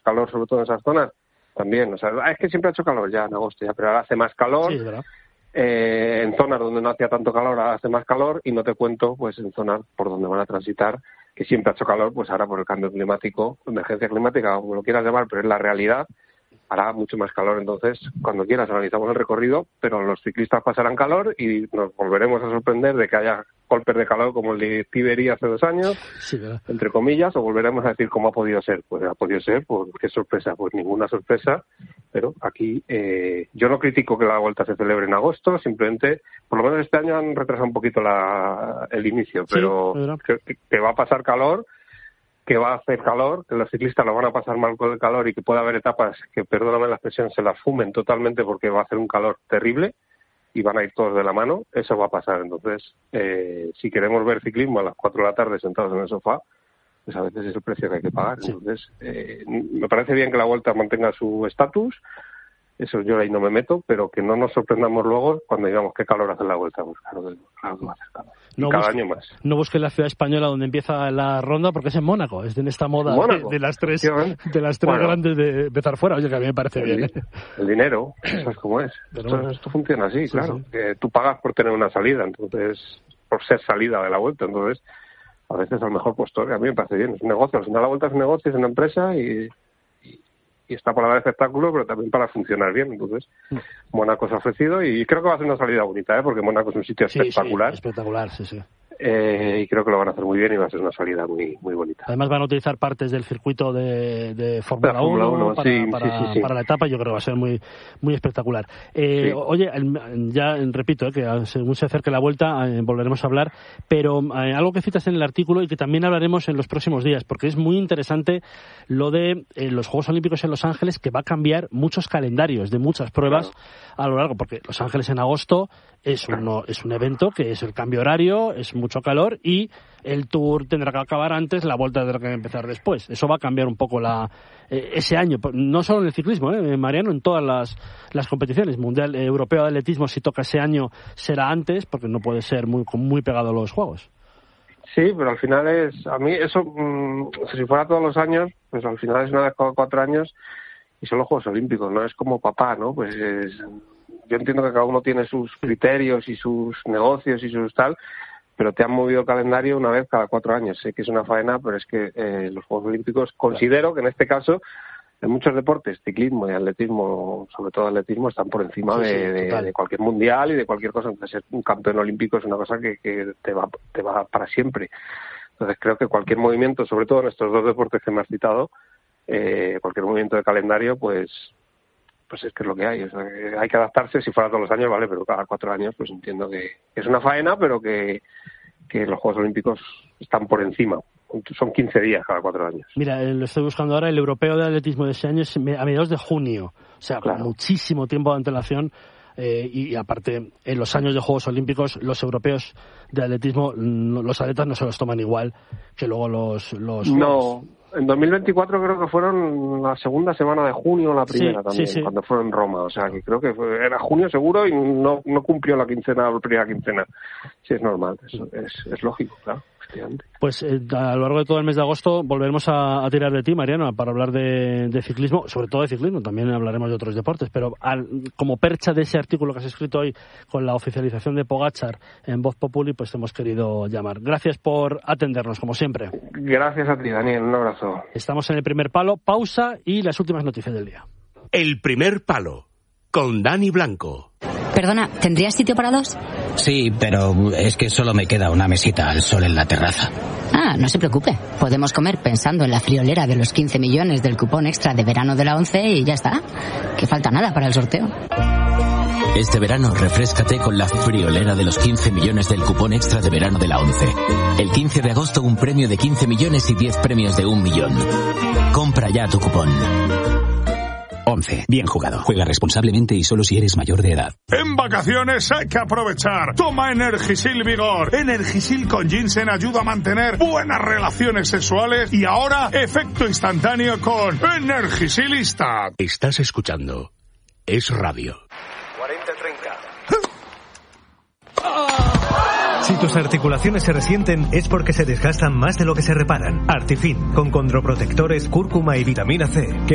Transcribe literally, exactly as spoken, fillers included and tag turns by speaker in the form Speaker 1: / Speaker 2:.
Speaker 1: calor, sobre todo en esas zonas, también. O sea, es que siempre ha hecho calor ya en agosto, ya, pero ahora hace más calor.
Speaker 2: Sí, ¿verdad?
Speaker 1: Eh, en zonas donde no hacía tanto calor, ahora hace más calor, y no te cuento, pues en zonas por donde van a transitar, que siempre ha hecho calor, pues ahora por el cambio climático, emergencia climática, como lo quieras llamar, pero es la realidad, hará mucho más calor. Entonces, cuando quieras analizamos el recorrido, pero los ciclistas pasarán calor y nos volveremos a sorprender de que haya golpes de calor como el de Tiberi hace dos años,
Speaker 2: sí,
Speaker 1: entre comillas, o volveremos a decir cómo ha podido ser. Pues ha podido ser, pues qué sorpresa, pues ninguna sorpresa, pero aquí eh, yo no critico que la Vuelta se celebre en agosto, simplemente, por lo menos este año han retrasado un poquito la, el inicio, pero
Speaker 2: sí,
Speaker 1: que, que va a pasar calor, que va a hacer calor, que los ciclistas lo van a pasar mal con el calor y que puede haber etapas que, perdóname la expresión, se las fumen totalmente porque va a hacer un calor terrible y van a ir todos de la mano, eso va a pasar. Entonces, eh, si queremos ver ciclismo a las cuatro de la tarde sentados en el sofá, pues a veces es el precio que hay que pagar.
Speaker 2: Sí.
Speaker 1: Entonces, eh, me parece bien que la Vuelta mantenga su estatus, eso yo ahí no me meto, pero que no nos sorprendamos luego cuando digamos qué calor hace la Vuelta. Pues claro, claro que va a hacer calor.
Speaker 2: No
Speaker 1: cada
Speaker 2: busque,
Speaker 1: año más.
Speaker 2: No busque la ciudad española donde empieza la ronda, porque es en Mónaco, es en esta moda de, de las tres de las tres
Speaker 1: bueno,
Speaker 2: grandes de empezar fuera. Oye, que a mí me parece
Speaker 1: el,
Speaker 2: bien. ¿eh?
Speaker 1: El dinero, eso es como es.
Speaker 2: Pero
Speaker 1: Esto,
Speaker 2: bueno.
Speaker 1: esto funciona así,
Speaker 2: Sí,
Speaker 1: claro.
Speaker 2: sí.
Speaker 1: Que tú pagas por tener una salida, entonces, por ser salida de la Vuelta, entonces, a veces al mejor postor, a mí me parece bien. Es un negocio, al final la Vuelta es un negocio, es una empresa y, y, y está para dar espectáculo, pero también para funcionar bien. Entonces, Mónaco se ha ofrecido y creo que va a ser una salida bonita, ¿eh? Porque Mónaco es un sitio
Speaker 2: Sí,
Speaker 1: espectacular.
Speaker 2: sí, espectacular, sí, sí.
Speaker 1: Eh, y creo que lo van a hacer muy bien y va a ser una salida muy muy bonita.
Speaker 2: Además van a utilizar partes del circuito de, de Fórmula uno para,
Speaker 1: sí,
Speaker 2: para,
Speaker 1: sí, sí, sí.
Speaker 2: para la etapa. Yo creo que va a ser muy muy espectacular. Eh,
Speaker 1: sí.
Speaker 2: Oye, ya repito, eh, que según se acerque la Vuelta eh, volveremos a hablar, pero eh, algo que citas en el artículo y que también hablaremos en los próximos días, porque es muy interesante lo de eh, los Juegos Olímpicos en Los Ángeles, que va a cambiar muchos calendarios de muchas pruebas claro. a lo largo, porque Los Ángeles en agosto es, uno, es un evento que es el cambio horario, es mucho calor y el Tour tendrá que acabar antes, la Vuelta tendrá que empezar después. Eso va a cambiar un poco la eh, ese año, no solo en el ciclismo, eh, Mariano, en todas las, las competiciones. Mundial eh, Europeo de Atletismo, si toca ese año, será antes, porque no puede ser muy, muy pegado a los Juegos.
Speaker 1: Sí, pero al final es, a mí eso, mmm, si fuera todos los años, pues al final es una vez cada cuatro años y son los Juegos Olímpicos, no es como papá, ¿no? Pues es, yo entiendo que cada uno tiene sus criterios y sus negocios y sus tal, pero te han movido el calendario una vez cada cuatro años. Sé que es una faena, pero es que eh, los Juegos Olímpicos, considero que en este caso, en muchos deportes, ciclismo y atletismo, sobre todo atletismo, están por encima sí, sí, de, de, de cualquier mundial y de cualquier cosa. Entonces, ser un campeón olímpico es una cosa que, que te va te va para siempre. Entonces, creo que cualquier movimiento, sobre todo en estos dos deportes que me has citado, eh, cualquier movimiento de calendario, pues pues es que es lo que hay. O sea, que hay que adaptarse. Si fuera todos los años, vale, pero cada cuatro años, pues entiendo que es una faena, pero que, que los Juegos Olímpicos están por encima. Son quince días cada cuatro años.
Speaker 2: Mira, lo estoy buscando ahora, el europeo de atletismo de ese año es a mediados de junio. O sea, claro. con muchísimo tiempo de antelación. Eh, y, y aparte, en los años de Juegos Olímpicos, los europeos de atletismo, los atletas no se los toman igual que luego los... los
Speaker 1: no, en dos mil veinticuatro creo que fueron la segunda semana de junio, la primera sí, también, sí, sí. cuando fueron en Roma. O sea, que creo que fue, era junio seguro y no, no cumplió la quincena, la primera quincena. Sí, es normal, es, es, es lógico, claro.
Speaker 2: Pues eh, a lo largo de todo el mes de agosto volveremos a, a tirar de ti, Mariano, para hablar de, de ciclismo, sobre todo de ciclismo, también hablaremos de otros deportes, pero al, como percha de ese artículo que has escrito hoy con la oficialización de Pogačar en Voz Populi, pues te hemos querido llamar. Gracias por atendernos, como siempre.
Speaker 1: Gracias a ti, Daniel, un abrazo.
Speaker 2: Estamos en el primer palo, pausa y las últimas noticias del día.
Speaker 3: El primer palo, con Dani Blanco.
Speaker 4: Perdona, ¿tendrías sitio para dos?
Speaker 5: Sí, pero es que solo me queda una mesita al sol en la terraza.
Speaker 4: Ah, no se preocupe. Podemos comer pensando en la friolera de los quince millones del cupón extra de verano de la ONCE y ya está. Que falta nada para el sorteo.
Speaker 6: Este verano refréscate con la friolera de los quince millones del cupón extra de verano de la ONCE. El quince de agosto un premio de quince millones y diez premios de un millón. Compra ya tu cupón.
Speaker 7: once. Bien jugado. Juega responsablemente y solo si eres mayor de edad.
Speaker 8: En vacaciones hay que aprovechar. Toma Energisil Vigor. Energisil con ginseng ayuda a mantener buenas relaciones sexuales y ahora efecto instantáneo con Energisilista.
Speaker 3: Estás escuchando Es Radio.
Speaker 9: cuarenta treinta.
Speaker 10: Si tus articulaciones se resienten es porque se desgastan más de lo que se reparan. Artifin, con condroprotectores, cúrcuma y vitamina C.